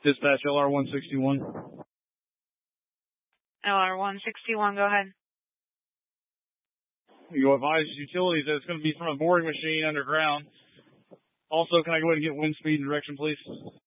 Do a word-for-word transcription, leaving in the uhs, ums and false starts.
Dispatch L R one sixty-one. L R one sixty-one, go ahead. You advise utilities that it's going to be from a boring machine underground. Also, can I go ahead and get wind speed and direction, please?